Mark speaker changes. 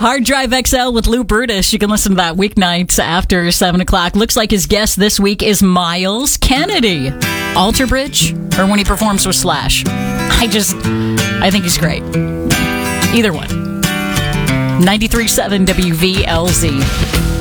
Speaker 1: Hard Drive XL with Lou Brutus. You can listen to that weeknights after 7 o'clock. Looks like his guest this week is Miles Kennedy. Alter Bridge, or when he performs with Slash. I think he's great. Either one. 93.7 WVLZ.